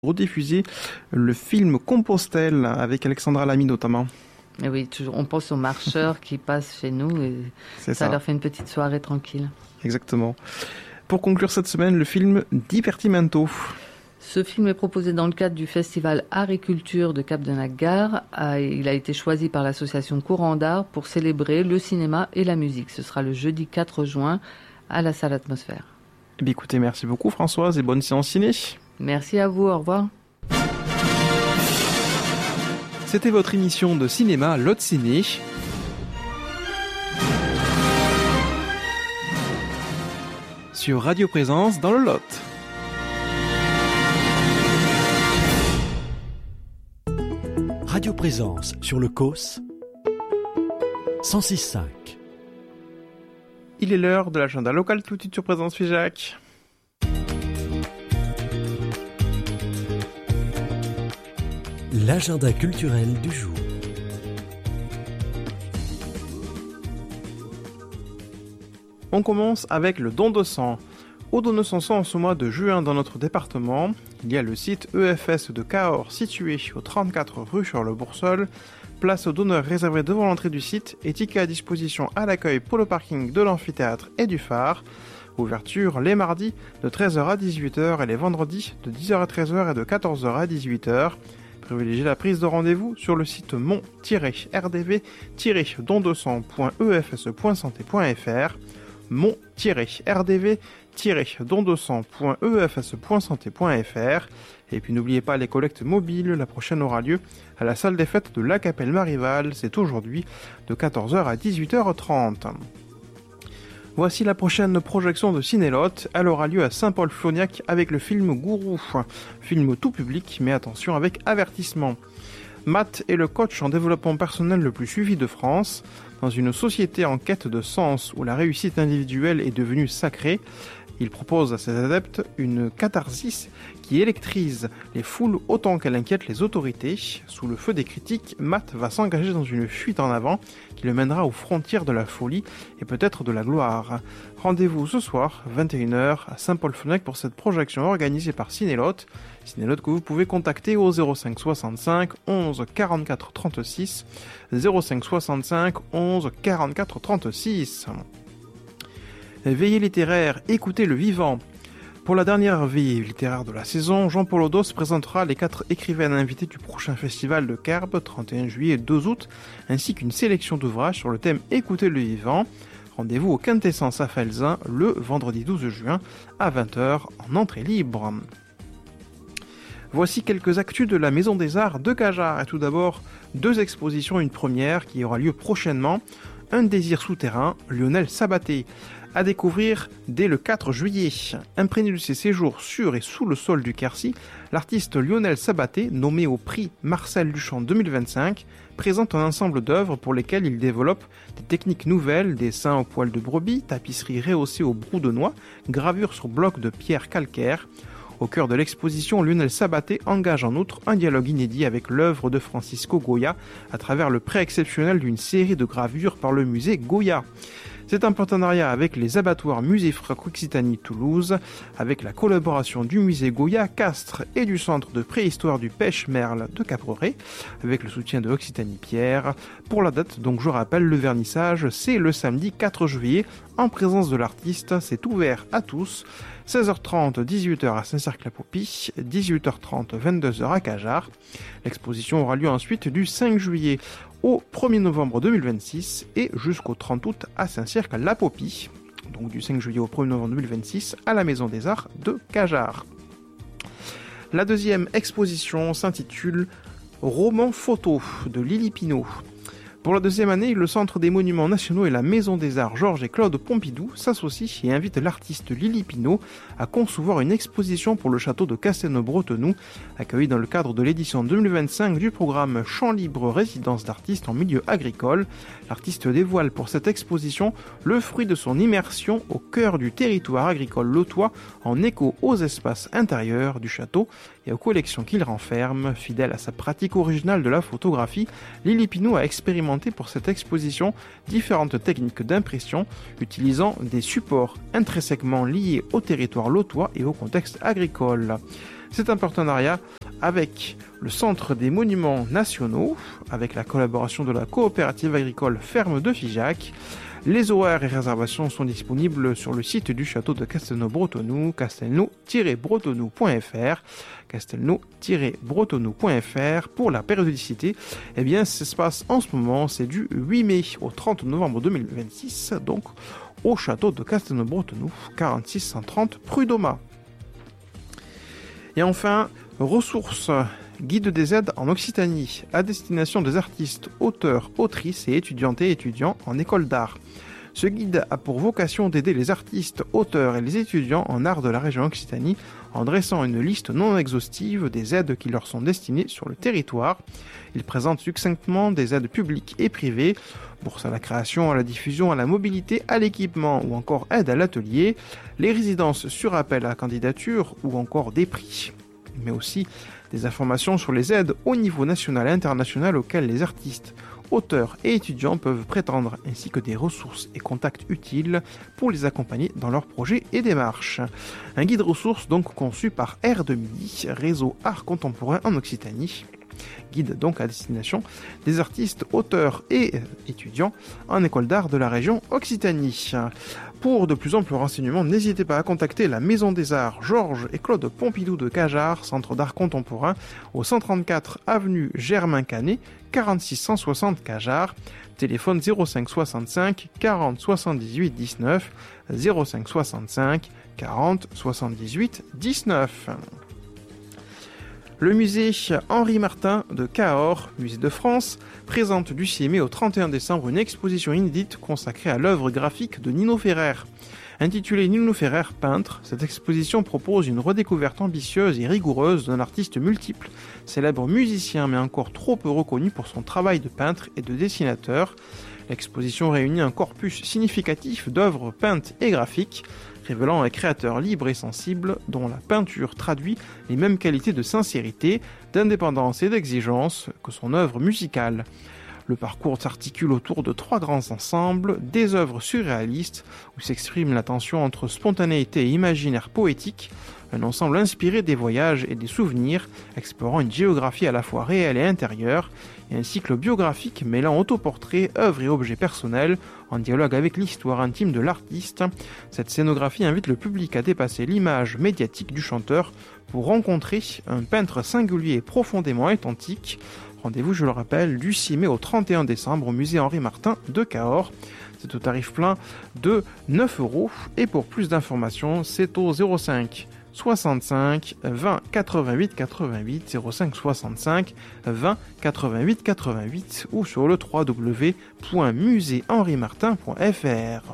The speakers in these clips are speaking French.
rediffuser le film Compostelle avec Alexandra Lamy notamment. Et oui, toujours, on pense aux marcheurs qui passent chez nous et ça leur fait une petite soirée tranquille. Exactement. Pour conclure cette semaine, le film Divertimento. Ce film est proposé dans le cadre du festival Art et Culture de Cap-de-Nac-Gare. Il a été choisi par l'association Courant d'Art pour célébrer le cinéma et la musique. Ce sera le jeudi 4 juin à la salle Atmosphère. Eh bien, écoutez, merci beaucoup Françoise et bonne séance ciné. Merci à vous, au revoir. C'était votre émission de cinéma Lot Ciné. Sur Radio Présence dans le Lot. Radio Présence sur le COS 106.5. Il est l'heure de l'agenda local tout de suite sur Présence Figeac. L'agenda culturel du jour. On commence avec le don de sang. Au don de sang en ce mois de juin dans notre département, il y a le site EFS de Cahors situé au 34 rue Charles-Boursol. Place aux donneurs réservée devant l'entrée du site et tickets à disposition à l'accueil pour le parking de l'amphithéâtre et du phare. Ouverture les mardis de 13h à 18h et les vendredis de 10h à 13h et de 14h à 18h. Privilégiez la prise de rendez-vous sur le site mon-rdv-don200.efs.santé.fr mon-rdv-don200.efs.santé.fr. Et puis n'oubliez pas les collectes mobiles, la prochaine aura lieu à la salle des fêtes de La Capelle-Marival, c'est aujourd'hui de 14h à 18h30. Voici la prochaine projection de Cinélotte, elle aura lieu à Saint-Paul-Floniac avec le film Gourou, film tout public mais attention avec avertissement. Matt est le coach en développement personnel le plus suivi de France. Dans une société en quête de sens où la réussite individuelle est devenue sacrée, il propose à ses adeptes une catharsis qui électrise les foules autant qu'elle inquiète les autorités. Sous le feu des critiques, Matt va s'engager dans une fuite en avant qui le mènera aux frontières de la folie et peut-être de la gloire. Rendez-vous ce soir, 21h, à Saint-Paul-Floniac pour cette projection organisée par Cinélotte. Cinélotte que vous pouvez contacter au 05 65 11 44 36, 05 65 11 44 36. Veillée littéraire, écoutez le vivant. Pour la dernière veillée littéraire de la saison, Jean-Paul Odos présentera les 4 écrivaines invitées du prochain festival de Carbe, 31 juillet et 2 août, ainsi qu'une sélection d'ouvrages sur le thème Écoutez le vivant. Rendez-vous au Quintessence à Felzin le vendredi 12 juin à 20h en entrée libre. Voici quelques actus de la Maison des Arts de Cajarc. Et tout d'abord, 2 expositions, une première qui aura lieu prochainement. Un désir souterrain, Lionel Sabaté. À découvrir dès le 4 juillet. Imprégné de ses séjours sur et sous le sol du Quercy, l'artiste Lionel Sabaté, nommé au prix Marcel Duchamp 2025, présente un ensemble d'œuvres pour lesquelles il développe des techniques nouvelles, dessins au poil de brebis, tapisserie rehaussée au brou de noix, gravures sur blocs de pierre calcaire. Au cœur de l'exposition, Lionel Sabaté engage en outre un dialogue inédit avec l'œuvre de Francisco Goya à travers le prêt exceptionnel d'une série de gravures par le musée Goya. C'est un partenariat avec les abattoirs Musée Franco-Occitanie Toulouse, avec la collaboration du musée Goya Castres et du centre de préhistoire du Pêche-Merle de Capreret, avec le soutien de Occitanie Pierre. Pour la date, donc je rappelle, le vernissage, c'est le samedi 4 juillet, en présence de l'artiste, c'est ouvert à tous. 16h30, 18h à Saint-Cercle-la-Popie, 18h30, 22h à Cajarc. L'exposition aura lieu ensuite du 5 juillet au 1er novembre 2026 et jusqu'au 30 août à Saint-Cercle-la-Popie. Donc du 5 juillet au 1er novembre 2026 à la Maison des Arts de Cajarc. La deuxième exposition s'intitule Roman photo de Lily Pinault. Pour la deuxième année, le Centre des Monuments Nationaux et la Maison des Arts Georges et Claude Pompidou s'associent et invitent l'artiste Lily Pinault à concevoir une exposition pour le château de Castelnau-Bretenoux, accueilli dans le cadre de l'édition 2025 du programme Champs Libres Résidence d'artistes en milieu agricole. L'artiste dévoile pour cette exposition le fruit de son immersion au cœur du territoire agricole lotois en écho aux espaces intérieurs du château et aux collections qu'il renferme. Fidèle à sa pratique originale de la photographie, Lily Pinault a expérimenté pour cette exposition différentes techniques d'impression utilisant des supports intrinsèquement liés au territoire lotois et au contexte agricole. C'est un partenariat avec le Centre des Monuments Nationaux, avec la collaboration de la coopérative agricole Ferme de Figeac. Les horaires et réservations sont disponibles sur le site du château de Castelnau-Bretonneux, castelnau-bretonneux.fr, castelnau-bretonneux.fr. Pour la périodicité, eh bien, ça se passe en ce moment, c'est du 8 mai au 30 novembre 2026, donc au château de Castelnau-Bretonneux, 4630 Prud'Homas. Et enfin, ressources, guide des aides en Occitanie, à destination des artistes, auteurs, autrices et étudiantes et étudiants en école d'art. Ce guide a pour vocation d'aider les artistes, auteurs et les étudiants en art de la région Occitanie en dressant une liste non exhaustive des aides qui leur sont destinées sur le territoire. Il présente succinctement des aides publiques et privées, bourse à la création, à la diffusion, à la mobilité, à l'équipement ou encore aide à l'atelier, les résidences sur appel à candidature ou encore des prix. Mais aussi des informations sur les aides au niveau national et international auxquelles les artistes, auteurs et étudiants peuvent prétendre, ainsi que des ressources et contacts utiles pour les accompagner dans leurs projets et démarches. Un guide ressources donc conçu par R2Midi, Réseau Art Contemporain en Occitanie. Guide donc à destination des artistes, auteurs et étudiants en école d'art de la région Occitanie. Pour de plus amples renseignements, n'hésitez pas à contacter la Maison des Arts Georges et Claude Pompidou de Cajarc, Centre d'art contemporain, au 134 avenue Germain Canet, 46 160 Cajarc, téléphone 05 65 40 78 19, 05 65 40 78 19. Le musée Henri Martin de Cahors, musée de France, présente du 6 mai au 31 décembre une exposition inédite consacrée à l'œuvre graphique de Nino Ferrer. Intitulée Nino Ferrer peintre, cette exposition propose une redécouverte ambitieuse et rigoureuse d'un artiste multiple, célèbre musicien mais encore trop peu reconnu pour son travail de peintre et de dessinateur. L'exposition réunit un corpus significatif d'œuvres peintes et graphiques, révélant un créateur libre et sensible dont la peinture traduit les mêmes qualités de sincérité, d'indépendance et d'exigence que son œuvre musicale. Le parcours s'articule autour de 3 grands ensembles, des œuvres surréalistes où s'exprime la tension entre spontanéité et imaginaire poétique, un ensemble inspiré des voyages et des souvenirs, explorant une géographie à la fois réelle et intérieure, et un cycle biographique mêlant autoportrait, œuvres et objets personnels, en dialogue avec l'histoire intime de l'artiste. Cette scénographie invite le public à dépasser l'image médiatique du chanteur pour rencontrer un peintre singulier et profondément authentique. Rendez-vous, je le rappelle, du 6 mai au 31 décembre au musée Henri Martin de Cahors. C'est au tarif plein de 9 €. Et pour plus d'informations, c'est au 05 65 20 88 88, 05 65 20 88 88 ou sur le www.museehenrimartin.fr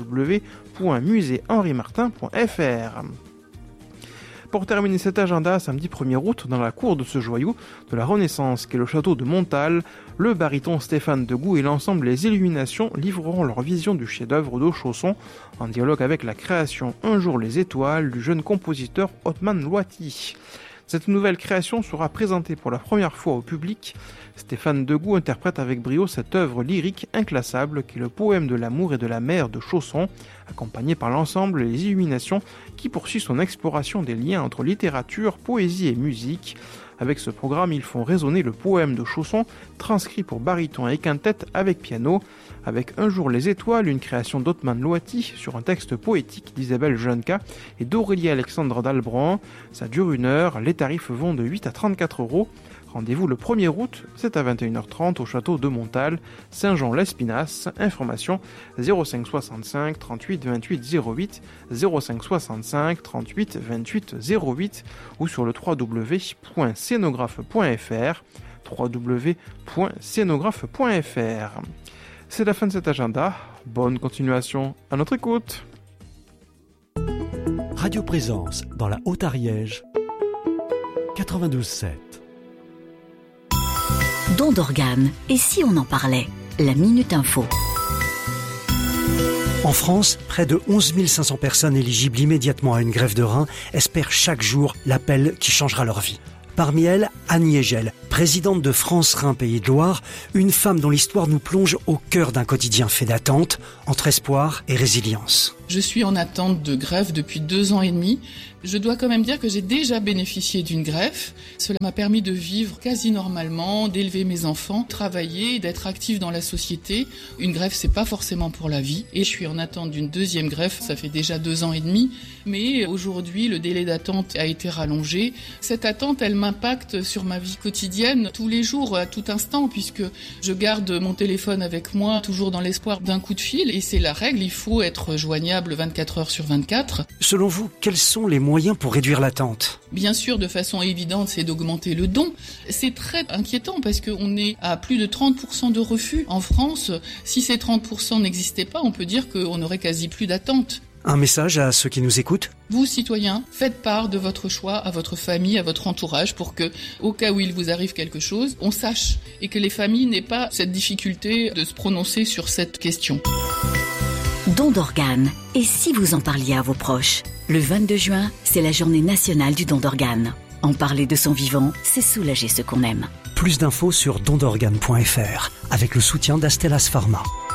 www.museehenrimartin.fr. Pour terminer cet agenda, samedi 1er août, dans la cour de ce joyau de la Renaissance qu'est le château de Montal, le baryton Stéphane Degout et l'ensemble Les Illuminations livreront leur vision du chef-d'œuvre de Chausson en dialogue avec la création Un jour les étoiles du jeune compositeur Othman Loati. Cette nouvelle création sera présentée pour la première fois au public. Stéphane Degout interprète avec brio cette œuvre lyrique inclassable qui est le poème de l'amour et de la mer de Chausson, accompagné par l'ensemble Les Illuminations qui poursuit son exploration des liens entre littérature, poésie et musique. Avec ce programme, ils font résonner le poème de Chausson, transcrit pour baryton et quintette avec piano. Avec Un jour les étoiles, une création d'Othman Loati sur un texte poétique d'Isabelle Jeunca et d'Aurélie Alexandre d'Albran. Ça dure 1 heure, les tarifs vont de 8 à 34 €. Rendez-vous le 1er août, c'est à 21h30 au château de Montal, Saint-Jean-l'Espinasse. Information 05 65 38 28 08, 05 65 38 28 08 ou sur le www.scénographe.fr, www.scénographe.fr. C'est la fin de cet agenda. Bonne continuation à notre écoute. Radio Présence dans la Haute-Ariège, 92.7. Don d'organes. Et si on en parlait? La Minute Info. En France, près de 11 500 personnes éligibles immédiatement à une greffe de rein espèrent chaque jour l'appel qui changera leur vie. Parmi elles, Anne Yegel, présidente de France Rhin Pays de Loire, une femme dont l'histoire nous plonge au cœur d'un quotidien fait d'attente, entre espoir et résilience. Je suis en attente de greffe depuis 2 ans et demi. Je dois quand même dire que j'ai déjà bénéficié d'une greffe. Cela m'a permis de vivre quasi normalement, d'élever mes enfants, travailler, d'être active dans la société. Une greffe, c'est pas forcément pour la vie. Et je suis en attente d'une deuxième greffe. Ça fait déjà 2 ans et demi. Mais aujourd'hui, le délai d'attente a été rallongé. Cette attente, elle m'impacte sur ma vie quotidienne tous les jours, à tout instant, puisque je garde mon téléphone avec moi, toujours dans l'espoir d'un coup de fil. Et c'est la règle, il faut être joignable 24 heures sur 24. Selon vous, quels sont les moyens pour réduire l'attente ? Bien sûr, de façon évidente, c'est d'augmenter le don. C'est très inquiétant parce qu'on est à plus de 30% de refus en France. Si ces 30% n'existaient pas, on peut dire qu'on n'aurait quasi plus d'attente. Un message à ceux qui nous écoutent ? Vous, citoyens, faites part de votre choix à votre famille, à votre entourage, pour que, au cas où il vous arrive quelque chose, on sache et que les familles n'aient pas cette difficulté de se prononcer sur cette question. Don d'organes. Et si vous en parliez à vos proches ? Le 22 juin, c'est la journée nationale du don d'organes. En parler de son vivant, c'est soulager ceux qu'on aime. Plus d'infos sur dondorganes.fr avec le soutien d'Astellas Pharma.